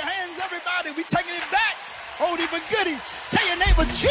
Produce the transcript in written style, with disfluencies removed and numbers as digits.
your hands, everybody. We taking it back. Oldie but goodie. Tell your neighbor,